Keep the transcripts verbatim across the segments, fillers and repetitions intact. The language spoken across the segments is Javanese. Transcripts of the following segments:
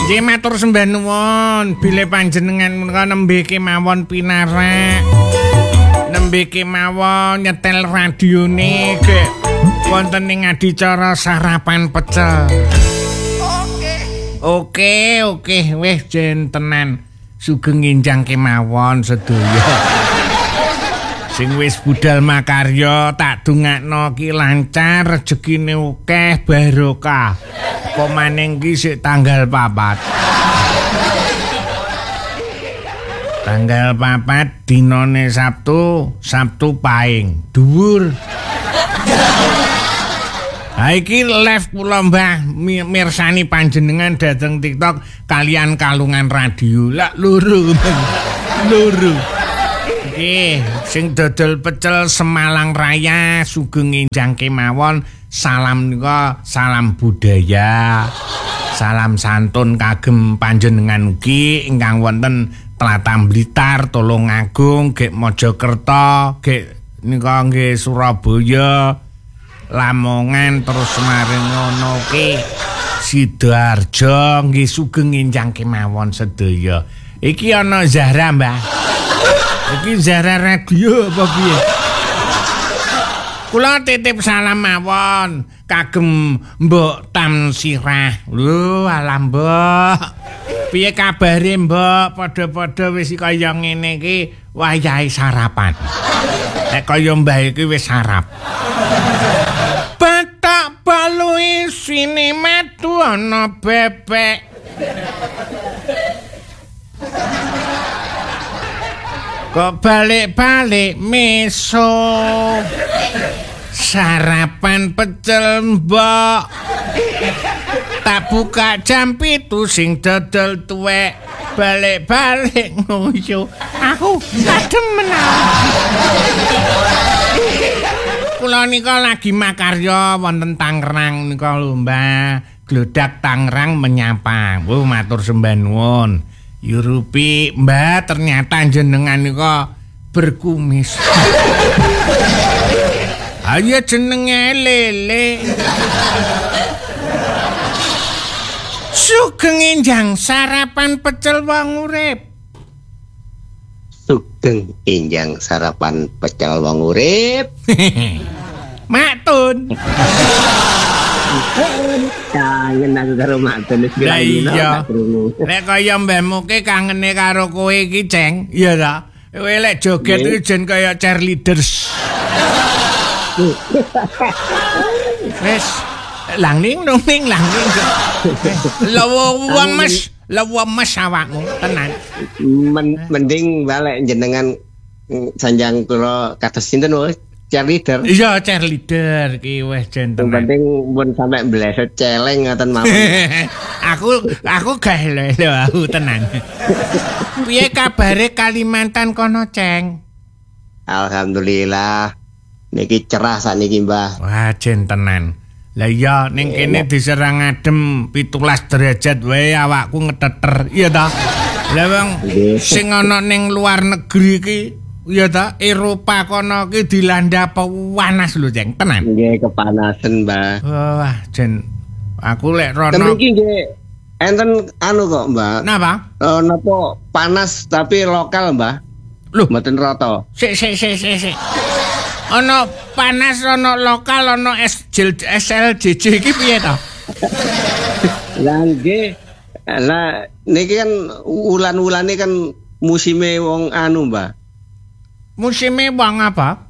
Nggih matur sembah nuwun, bilih panjenengan menika nembe kemawon pinarak. Nembe kemawon nyetel radione ke wonten ing adicara sarapan pecel. Oke. Oke, oke, wis jen tenan. Sugeng enjang kemawon sedaya. Sing wis budal makarya tak dongakno ki lancar, rejekine akeh, barokah. Apa maning ki sik tanggal papat. Tanggal papat dinane Sabtu, Sabtu paing, dhuwur. Ha iki live kula Mbah mirsani panjenengan dhateng TikTok kalian kalungan radio. Lah loro. Loro. Nggih, sing dodol pecel Semalang Raya sugeng enjang kemawon. Salam nika salam budaya. Salam santun kagem panjenengan ugi ingkang wonten Tlatah Blitar, Tulungagung, gek Mojokerto, gek nika nggih Surabaya, Lamongan terus maring ngono ki Sidoarjo nggih sugeng enjang kemawon sedaya. Iki ana Zahra, Mbah. Iki Zahra radio apa piye? Kula titip salam mawon kagem Mbok Tamsirah. Lho, alah Mbok. Piye kabare Mbok? Padha-padha wis kaya ngene iki wayahe sarapan. Nek kaya Mbah iki wis sarap. Batak balu isine metu ana bebek. Kok balik-balik meso. Sarapan pecel Mbok. Tak buka jam pitu sing dodol tuwek. Balik-balik nguyu. Aku adem Kula nika lagi makarya wonten Tangerang nika lho Mbah. Glodak Tangerang menyapa. Wo matur sembah nuwun. Yurupi Mbah ternyata jenengan nika berkumis. Ayo jenenge Lele. Sugeng enjang sarapan pecel wong urip. Sugeng enjang sarapan pecel wong urip. Maktun. Kangen aku karo Maktun wis kira iya. Nek kaya mbahmu ki kangene karo kowe iki, Ceng. Iya ta? Kowe lek joget iki jen kaya cheerleaders. Wes lang ning ning lang ning. Lawo wong Mas, lawo Mas awakmu tenan. Men, mending balik jenengan sanjang kula kados sinten wae cheerleader. Iya cheerleader ki wis jen tenan. Penting mun sampe bleset celeng ngoten mawon. aku aku gawe lho aku tenan. Piye kabare Kalimantan kono, Ceng? Alhamdulillah. Niki cerah sakniki, Mbah. Wah, jen tenan. Lah iya ning kene diserang adem pitulas derajat wae awakku ngeteter. Iya ta? Lah wong sing ana ning luar negeri iki iya ta Eropa kono ki dilanda panas lho, Ceng. Tenan. Nggih kepanasan, Mbah. Wah, jen aku lek rono. Tapi iki nggih enten anu kok, Mbah. Napa? Oh, napa panas tapi lokal, Mbah. Lho, mboten rata. Sik sik sik sik sik. Ono panas, ono lokal, ono S L J J iki piye to? Lah nggih. Lah niki kan ulan-ulane kan musime wong anu, Mbah. Musime wong apa?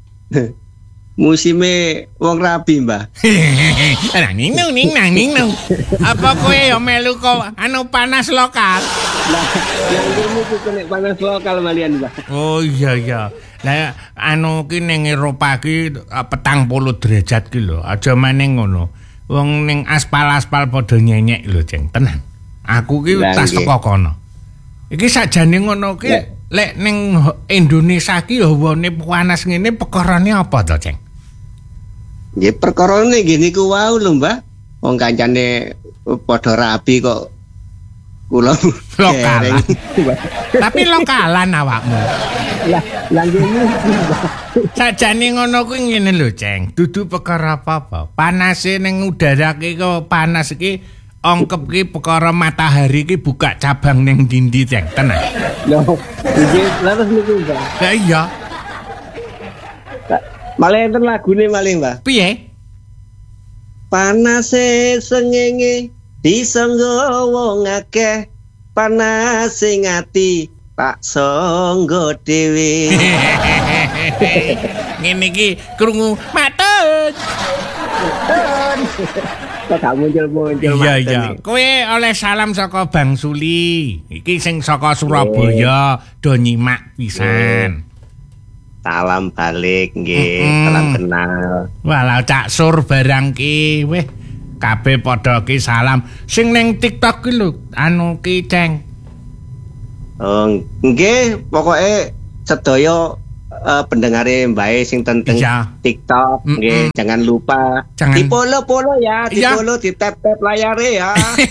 Musime wong rabi, Mbah. Nang ning ning nang ning. Apa kowe yo melu kok anu panas lokal? Lah yang ilmu ku nek panas lokal malian, Mbah. Oh iya iya. Lah anu ki ning Eropa ki petang puluh derajat ki lho. Aja maning ngono. Wong ning aspal-aspal padha nyenyek lho, Ceng. Tenan. Aku ki tas teko kono. Iki sakjane ngono ki lek ning Indonesia ki hawane panas ngene perkarane apa to, Ceng? Nggih perkarane nggih niku wau lho, Mbah. Wong kancane padha rabi kok kula lokalan. Tapi lokalan awakmu. Lah, lah ngene. Sajane ngono kuwi ngene lho, Ceng. Dudu perkara apa-apa. Panase ning udara ki kok panas iki ongkep ki perkara matahari ki buka cabang ning ndi-ndi Ceng, tenan. Loh, iki laras niku, Mbah. Ya iya. Malah enten lagune malih, Mbah. Piye? Panase sengenge disangga wong akeh, panase ngati tak sangga dhewe. Ngene iki krungu matut. Kok gak muncul-muncul Iya iya. Kowe oleh salam saka Bang Suli. Iki sing saka Surabaya do nyimak pisan. Salam balik nggih, Mm-mm. salam kenal. Walah cak sur barang ki weh kabeh padha ki salam. Sing ning TikTok ki lho anu ki Ceng. Oh, nggih, pokoke sedaya uh, pendengare Mbak sing tentang Iya. TikTok, Mm-mm. nggih, jangan lupa Jangan- di-follow-follow ya, Iya. di-follow, di-tap-tap layare ya.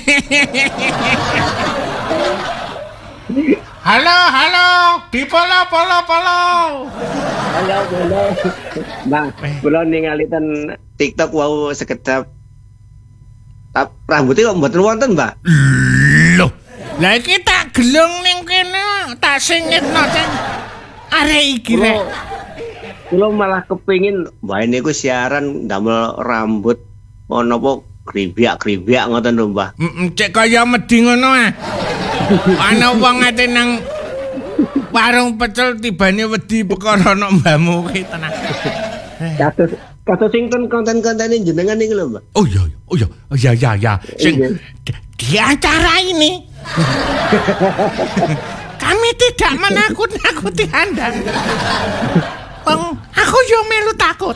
Halo halo, di polo polo polo. Halo, halo. Bang, kula ningali ten TikTok wau sekedap tap rambutnya kok mboten wonten, Mbak. Loh, lah iki tak gelung ning kene, tak singitno Ceng. Arek iki rek. Kula malah kepengin Mbak niku siaran damel rambut ono apa kribiak-kribiak ngoten lho, Mbah. Mm, cek kaya medhi ngono ah. Ana wong ate nang warung pecel tibane wedi perkara ana mbahmu ki tenan. Kados kados sing ten konten-kontene jenengan niku lho, Mbak. Oh iya, oh iya, oh iya, iya, iya. Sing Iya. di- di acara ini kami tidak menakut-nakuti Anda. Bang, aku yo melu takut.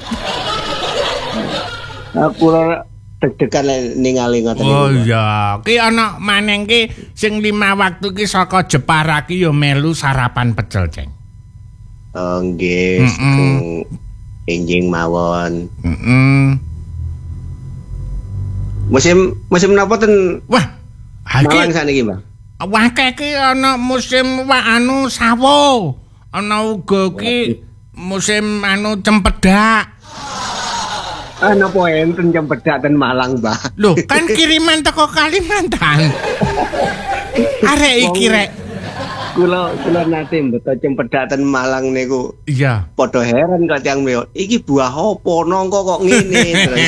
Aku ora deg-degan lek ningali ngoten niku. Oh Mbak. iya, ki ana maneng ki sing lima waktu ki saka Jepara ki yo melu sarapan pecel, Ceng. Oh nggih, Mm-mm. saking enjing mawon. Heeh. Musim musim napa ten Wah, Malang iki saniki, Mbak? wakeh ki ana musim wa anu sawo. Ana uga ki musim anu cempedak. Ah napa enten cempedak ten Malang, Mbak? Loh, kan kiriman teko Kalimantan. Arek iki rek. Kula kula nate mbeto cempedak ten Malang niku Iya. padha heran kok tiyang meo. Iki buah apa nangka kok ngene terus.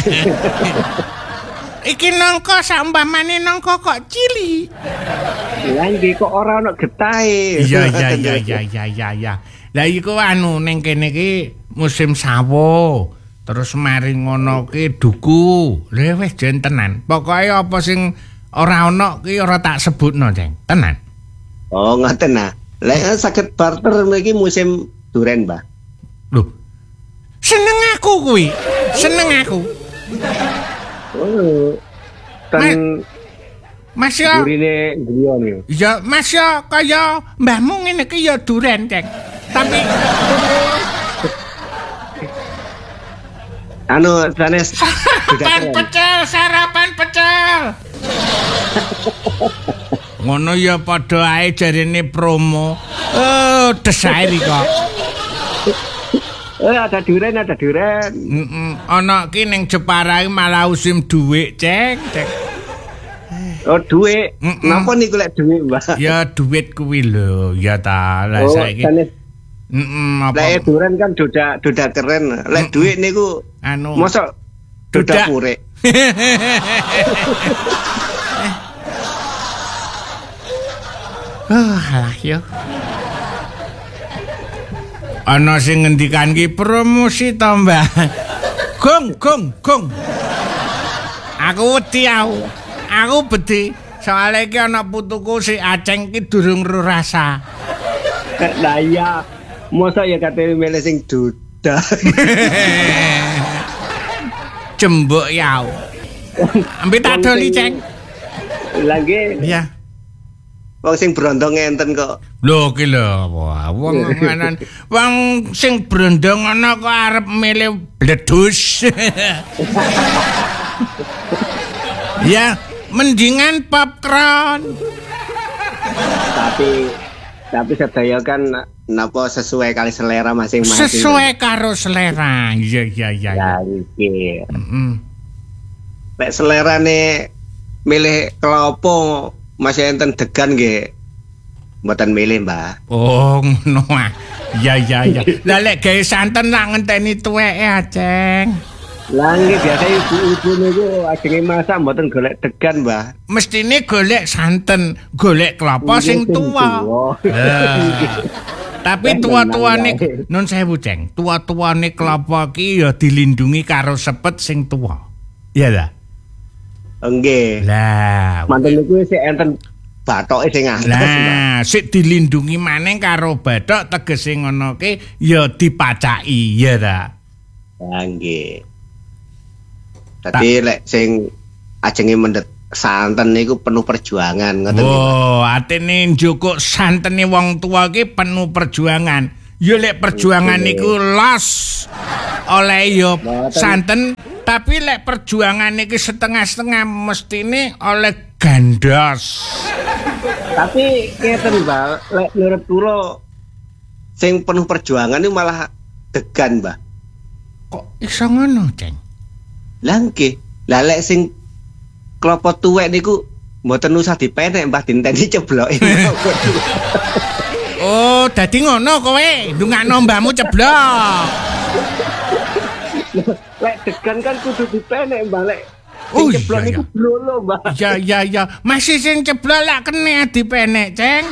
Iki nangka sampamane nangka kok cili. Lah iki kok ora ono getahe. Iya iya iya iya iya iya iya. Lah iku anu ning kene ki musim sawo. Terus mari ngono ki duku. Lha wis jen tenan. Pokoke apa sing ora ono ki ora tak sebutno, Ceng. Tenan. Oh, ngoten nah. Lek saged barter iki musim duren, Mbak. Loh. Seneng aku kuwi. Seneng aku. Oh. Ten Mas ya, durine griya niku. ya Mas ya kaya mbahmu ngene ki ya duren, Ceng. Tapi Anu sanes sarapan pecel, sarapan pecel. Ngono ya padha ae jarine promo. Oh, desair kok. Eh ada duren, ada duren. Heeh, ana ki ning Jepara iki malah usim dhuwit, Ceng. Ceng. Oh, duit. Mm-mm. Napa niku lek duit, Mbak? Ya duit kuwi lho, ya ta. Lah Oh, saiki. sanes Heeh, apa? lek duren kan doda doda keren. Lek duit niku Anu. mosok Dodak. doda purek. Oh, alah yo. Ana sing ngendikan ki promosi to, Mbah. Gong gong gong. Aku wedi aku. Aku bedi. Soale iki ana putuku si Aceng ki durung ro rasa. Lah iya, mosok ya kate milih sing doda. Jembuk ya. Ambil tak doli, Ceng. Lagi Iya. wong sing brondong enten kok. Lho ki lho, wah wong nganan wong sing brondong ana kok arep milih bledus. Ya, mendingan popcorn. Tapi tapi sedaya kan napa sesuai kali selera masing-masing. Sesuai karo selera. Iya iya iya. Ya iki. Heeh. Lek selerane milih klopo masih enten degan nggih. Mboten milih, Mbah. Oh, ngono ah. Iya iya iya. Lah lek gawe santen lak ngenteni tuweke Aceng. Lah nggih biasa ibu-ibu niku ajenge masak mboten golek degan, Mbah. Mestine golek santen, golek kelapa sing tuwa. Tapi tua-tuane nun sewu, Ceng. Tua-tuane kelapa ki ya dilindungi karo sepet sing tuwa. Iya ta? Nggih. Lah, manten niku sik enten bathoke sing atas. Lah, sik dilindungi maneh karo bathok tegese ngono ki ya dipacaki, ya ta? Lah nggih. Dadi lek sing ajenge mendhet santen niku penuh perjuangan ngoten nggih. Oh, atene njukuk santene wong tua ki penuh perjuangan. Ya lek perjuangan niku los oleh yo santen, tapi lek perjuangan iki setengah-setengah mestine oleh gandos. Tapi ngeten, Mbak, lek menurut kula sing penuh perjuangan itu malah degan, Mbak. Kok iso ngono, Ceng? Lah nggih. Lah lek sing klopo tuwek niku mboten usah dipenek, Mbah, dinteni cebloke. Oh, dadi ngono kowe, ndungakno mbahmu ceblok. Lek degan kan kudu dipenek, Mbah, lek Oh, sing ceblok iya, niku iya. blono, Mbah. Ya ya ya, masih sing ceblok lak kene dipenek, Ceng.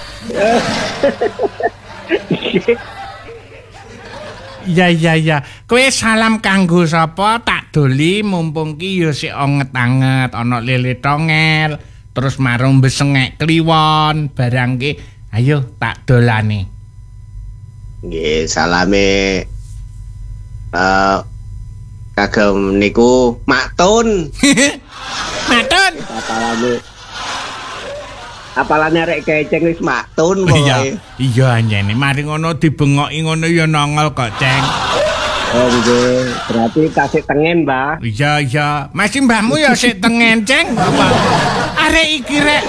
Ya ya ya, kowe salam kanggo sapa? Tak doli mumpung ki ya sik anget-anget, ana lele tongel, terus marung besengek kliwon, barang ki ayo tak dolane. Nggih, salame eh kagem niku Maktun. Matun. Apalane apalane arek keceng wis Maktun Iya, pokoke. iya anjene, mari ngono dibengoki ngono ya nongol kok, Ceng. Oh nggih, berarti tasik tengen, Mbah. Iya iya, masih mbahmu ya sik tengen, Ceng. Wah, arek iki rek.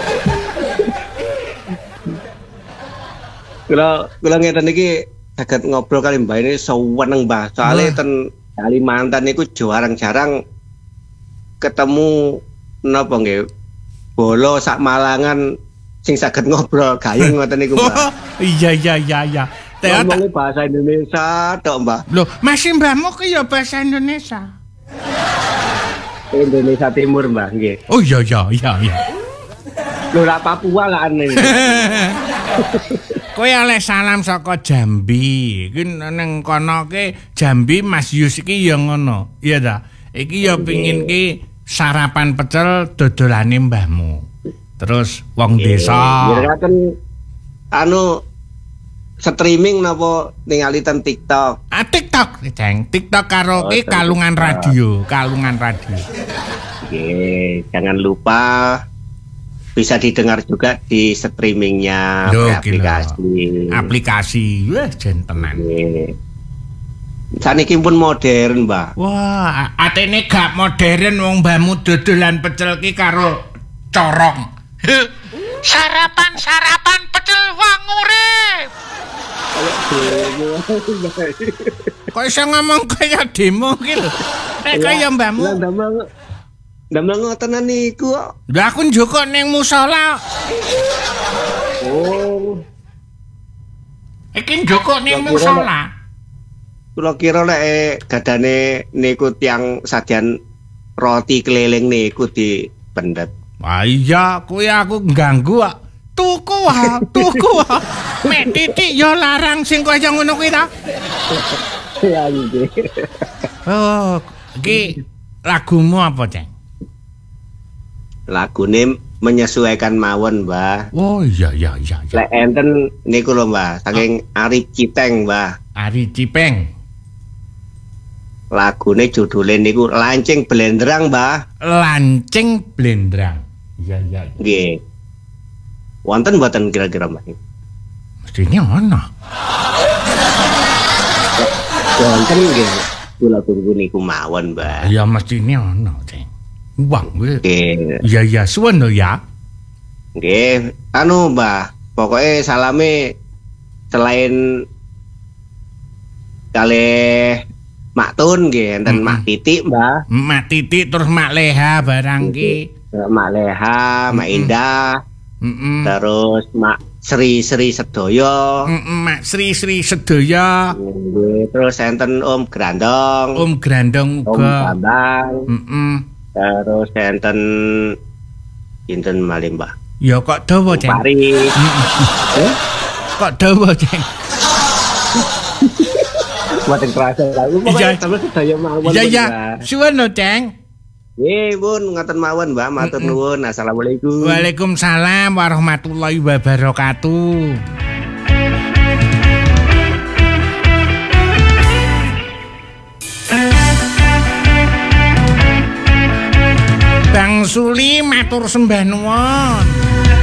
Kula kula ngeten iki saged ngobrol kali Mbah ini seneng, Mbah. Soale ten Kalimantan niku jarang-jarang ketemu napa nggih bolo sak Malangan sing saged ngobrol gayeng ngoten niku, Mbah. Iya iya iya iya. Teo tak Ngomongin bahasa Indonesia tok, Mbah. Loh, masih mbahmu ki ya bahasa Indonesia. Indonesia Timur, Mbah, nggih. Oh iya iya iya iya. Lho lah Papua lah aneh. Kowe oleh salam saka Jambi. Iki nang kono ki Jambi Mas Yus iki ya ngono. Iya ta? Iki ya pengin ki sarapan pecel dodolane mbahmu. Terus wong desa. Ngiraken anu streaming napa ningali ten TikTok. Ah TikTok, Ceng. TikTok karo ki kalungan radio, kalungan radio. Oke, jangan lupa bisa didengar juga di streamingnya Loh, aplikasi. Aplikasi, wah jentenan. Oke. Saniki pun modern, Mbah. Wah, atene gak modern wong mbahmu dodolan pecel ki karo corong. Sarapan-sarapan pecel wong urip. Kok iso ngomong kaya demo ki lho. Nek kaya mbahmu. Lah ndamel ndamel ngotenan niku kok. Lah aku njoko ning musala. Oh, Iki njoko ning musala. kula kira lek gadane niku tiang sajian roti keliling niku dipendet. Wah iya, kuwi aku ngganggu kok. Tuku wae, tuku wae. Mek titik ya larang sing kaya ngono kuwi ta. Ya nggih. Oh, iki lagumu apa, Ceng? Lagune menyesuaikan mawon, Mbah. Oh iya iya iya. iya. Lek enten niku lho, Mbah, saking Arif Citeng, Mbah. Ari Cipeng. Lagune judule niku Lancing Blendrang, Mbah. Lancing Blendrang. Iya iya. iya. Nggih. Wonten mboten kira-kira, Mbah? Mestine ono. Wonten nggih. Kula tunggu niku mawon, Mbah. Ya mestine ono, Ceng. Wong kuwi. Nggih. Iya iya, suwen lho ya. Nggih, anu Mbah, pokoknya salame selain kalih Maktun nggih enten Mm-mm. Mak Titik, Mbah. Mak Titik terus Mak Leha barang ki. Mak Leha, Mak Indah, Mm-mm. terus Mak Sri Sri Sedoyo, Mm-mm, Mak Sri Sri Sedaya, Nggih, terus enten Om Grandong, Om Grandong Om uga. Bambang, Mm-mm. terus enten Inten Malimba, Ya kok dawa, Om Ceng. Pari, eh, Kok dawa, Ceng. Mboten kerasa lalu Iya. pokoknya sampe sedaya mawon. Iya, Bun, iya. Mbak. Suwun lho, Ceng. Nggih, Bun, ngoten mawon, Mbak. Matur nuwun. Assalamualaikum. Waalaikumsalam warahmatullahi wabarakatuh. Bang Suli matur sembah nuwun.